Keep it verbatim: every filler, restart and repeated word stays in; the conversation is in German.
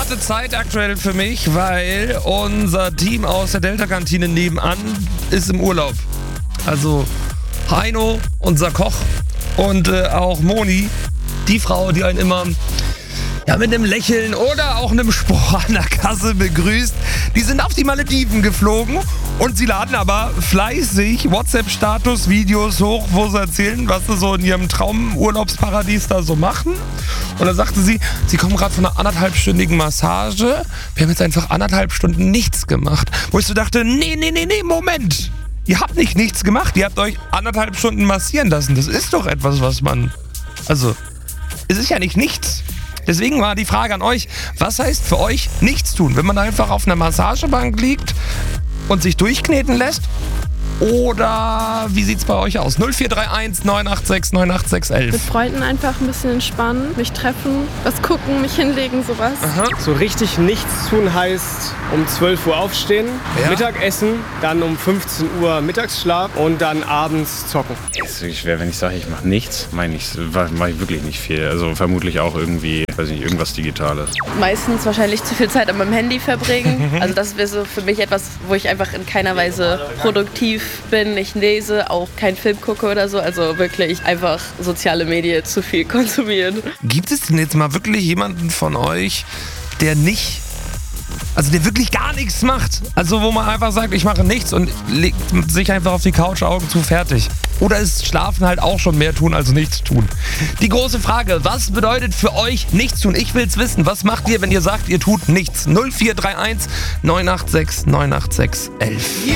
harte Zeit aktuell für mich, weil unser Team aus der Delta-Kantine nebenan ist im Urlaub. Also Heino, unser Koch, und äh, auch Moni, die Frau, die einen immer ja, mit einem Lächeln oder auch einem Spruch an der Kasse begrüßt. Die sind auf die Malediven geflogen und sie laden aber fleißig WhatsApp-Status-Videos hoch, wo sie erzählen, was sie so in ihrem Traumurlaubsparadies da so machen. Und da sagte sie, sie kommen gerade von einer anderthalbstündigen Massage. Wir haben jetzt einfach anderthalb Stunden nichts gemacht. Wo ich so dachte, nee, nee, nee, nee, Moment. Ihr habt nicht nichts gemacht, ihr habt euch anderthalb Stunden massieren lassen. Das ist doch etwas, was man... Also, es ist ja nicht nichts. Deswegen war die Frage an euch, was heißt für euch nichts tun? Wenn man einfach auf einer Massagebank liegt und sich durchkneten lässt? Oder wie sieht's bei euch aus? null vier drei eins neun acht sechs neun acht sechs eins. Mit Freunden einfach ein bisschen entspannen, mich treffen, was gucken, mich hinlegen, sowas. Aha. So richtig nichts tun heißt um zwölf Uhr aufstehen, Ja. Mittagessen, dann um fünfzehn Uhr Mittagsschlaf und dann abends zocken. Es ist wirklich schwer, wenn ich sage, ich mache nichts, meine ich, mache ich wirklich nicht viel. Also vermutlich auch irgendwie, weiß nicht, irgendwas Digitales. Meistens wahrscheinlich zu viel Zeit an meinem Handy verbringen. Also das wäre so für mich etwas, wo ich einfach in keiner Weise produktiv bin. Ich lese, auch keinen Film gucke oder so. Also wirklich einfach soziale Medien zu viel konsumieren. Gibt es denn jetzt mal wirklich jemanden von euch, der nicht, also der wirklich gar nichts macht? Also wo man einfach sagt, ich mache nichts und legt sich einfach auf die Couch, Augen zu, fertig. Oder ist Schlafen halt auch schon mehr tun als nichts tun? Die große Frage, was bedeutet für euch nichts tun? Ich will's wissen. Was macht ihr, wenn ihr sagt, ihr tut nichts? null vier drei eins neun acht sechs neun acht sechs eins eins.